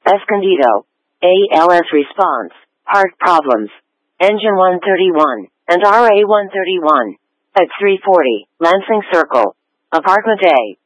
Escondido. ALS response. Heart problems. Engine 131, and RA 131. At 340, Lansing Circle. Apartment A.